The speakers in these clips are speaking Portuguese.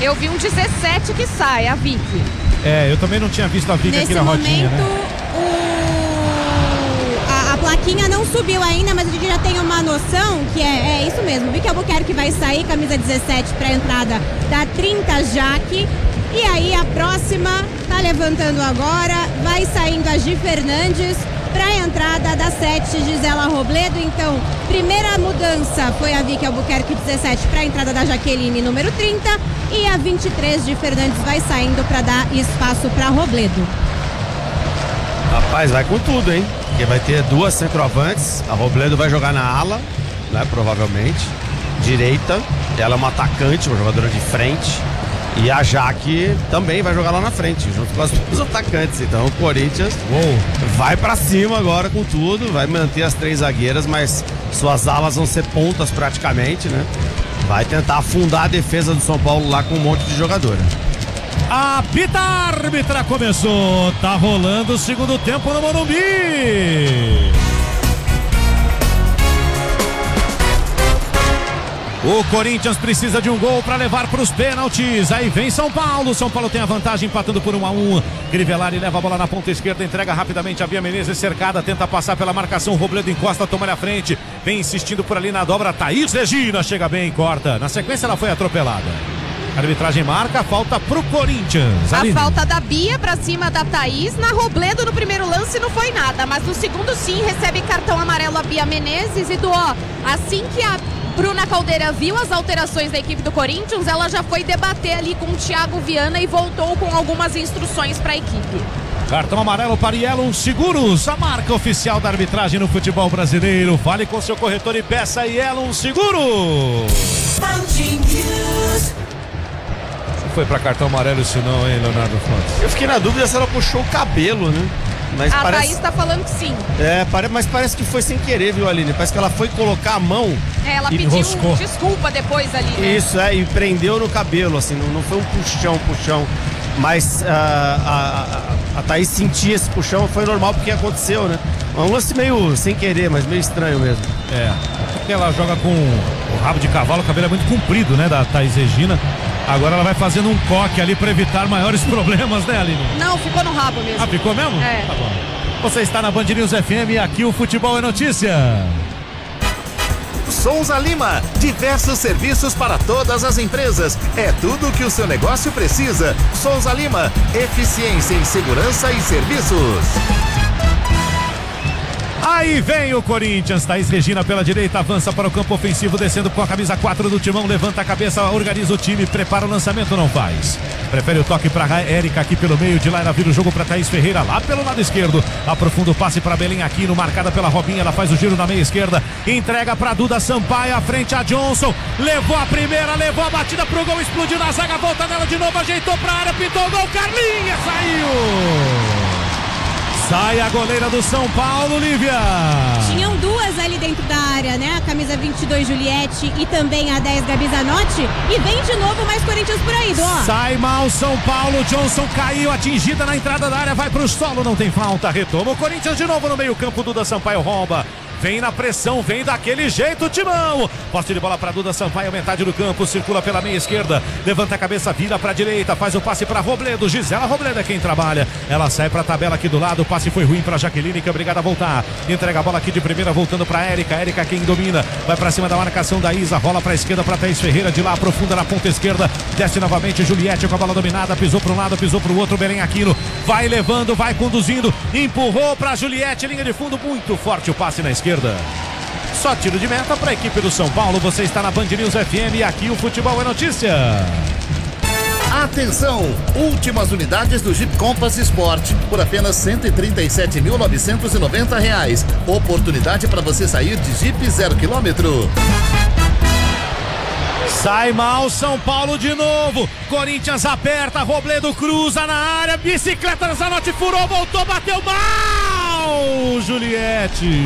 Eu vi um 17 que sai, a Vicky. Eu também não tinha visto a Vicky aqui na rodinha, Nesse momento, a plaquinha não subiu ainda, mas a gente já tem uma noção que é isso mesmo. Vicky Albuquerque vai sair, camisa 17 para a entrada da 30, Jaque. E aí a próxima tá levantando agora, vai saindo a Gi Fernandes para a entrada da 7, Gisela Robledo. Então, primeira mudança foi a Vicky Albuquerque 17 para a entrada da Jaqueline, número 30, e a 23 de Fernandes vai saindo para dar espaço para Robledo. Rapaz, vai com tudo, hein? Porque vai ter duas centroavantes, a Robledo vai jogar na ala, né, provavelmente, direita, ela é uma atacante, uma jogadora de frente. E a Jaque também vai jogar lá na frente, junto com as duas atacantes. Então o Corinthians vai pra cima agora com tudo, vai manter as três zagueiras, mas suas alas vão ser pontas praticamente, né? Vai tentar afundar a defesa do São Paulo lá com um monte de jogadora. Apita, a árbitra começou, tá rolando o segundo tempo no Morumbi. O Corinthians precisa de um gol para levar para os pênaltis. Aí vem São Paulo. São Paulo tem a vantagem, empatando por 1-1. Crivellari leva a bola na ponta esquerda, entrega rapidamente a Bia Menezes, cercada, tenta passar pela marcação. Robledo encosta, toma-lhe à frente. Vem insistindo por ali na dobra. Thaís Regina chega bem, corta. Na sequência ela foi atropelada. A arbitragem marca a falta pro Corinthians. A falta da Bia pra cima da Thaís. Na Robledo no primeiro lance não foi nada, mas no segundo sim, recebe cartão amarelo a Bia Menezes. E assim que a Bruna Caldeira viu as alterações da equipe do Corinthians, ela já foi debater ali com o Thiago Viana e voltou com algumas instruções para a equipe. Cartão amarelo para Yellow Seguros, a marca oficial da arbitragem no futebol brasileiro. Fale com seu corretor e peça Yellow Seguros. Foi para cartão amarelo isso não, hein, Leonardo Fontes? Eu fiquei na dúvida se ela puxou o cabelo, né? Mas a Thaís tá falando que sim. Mas parece que foi sem querer, viu, Aline? Parece que ela foi colocar a mão ela e pediu enroscou. Desculpa depois ali, né? Isso, e prendeu no cabelo, assim, não foi um puxão. Mas a Thaís sentia esse puxão, foi normal porque aconteceu, né? Um lance meio sem querer, mas meio estranho mesmo. Porque ela joga com o rabo de cavalo, o cabelo é muito comprido, né, da Thaís Regina. Agora ela vai fazendo um coque ali para evitar maiores problemas, né, Aline? Não, ficou no rabo mesmo. Ah, ficou mesmo? Tá bom. Você está na Band News FM e aqui o Futebol é Notícia. Souza Lima, diversos serviços para todas as empresas. É tudo o que o seu negócio precisa. Souza Lima, eficiência em segurança e serviços. Aí vem o Corinthians, Thaís Regina pela direita, avança para o campo ofensivo, descendo com a camisa 4 do timão, levanta a cabeça, organiza o time, prepara o lançamento, não faz. Prefere o toque para a Érica aqui pelo meio, de lá ela vira o jogo para Thaís Ferreira, lá pelo lado esquerdo, aprofunda o passe para Belém Aquino, marcada pela Robinha, ela faz o giro na meia esquerda, entrega para Duda Sampaio, à frente a Johnson, levou a primeira, levou a batida pro gol, explodiu na zaga, volta nela de novo, ajeitou para a área, pintou o gol, Carlinha, saiu! Sai a goleira do São Paulo, Lívia. Tinham duas ali dentro da área, né? A camisa 22, Juliette, e também a 10, Gabi Zanotti. E vem de novo mais Corinthians por aí, ó. Sai mal São Paulo, Johnson caiu, atingida na entrada da área, vai pro solo, não tem falta, retoma o Corinthians de novo no meio campo, Duda Sampaio rouba. Vem na pressão, vem daquele jeito, Timão. Poste de bola para Duda Sampaio, metade do campo, circula pela meia esquerda, levanta a cabeça, vira para a direita, faz o passe para Robledo. Gisela Robledo é quem trabalha. Ela sai para a tabela aqui do lado, o passe foi ruim para Jaqueline, que é obrigada a voltar. Entrega a bola aqui de primeira, voltando para Érica. Érica quem domina, vai para cima da marcação da Isa, rola para a esquerda para Thaís Ferreira, de lá aprofunda na ponta esquerda, desce novamente Juliette com a bola dominada, pisou para um lado, pisou para o outro, Belém Aquino vai levando, vai conduzindo, empurrou para Juliette, linha de fundo, muito forte o passe na esquerda. Só tiro de meta para a equipe do São Paulo. Você está na Band News FM e aqui o Futebol é Notícia. Atenção! Últimas unidades do Jeep Compass Sport por apenas R$ 137.990. Oportunidade para você sair de Jeep 0 km. Sai mal São Paulo de novo. Corinthians aperta, Robledo cruza na área, bicicleta Zanotti furou, voltou, bateu mal. Juliette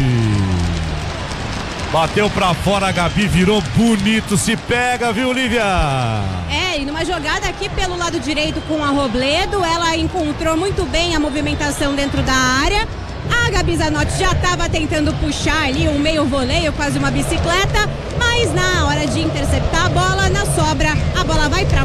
bateu pra fora, a Gabi virou bonito, se pega, viu, Lívia? E numa jogada aqui pelo lado direito com a Robledo, ela encontrou muito bem a movimentação dentro da área. A Gabi Zanotti já estava tentando puxar ali um meio voleio, quase uma bicicleta, mas na hora de interceptar a bola, na sobra, a bola vai pra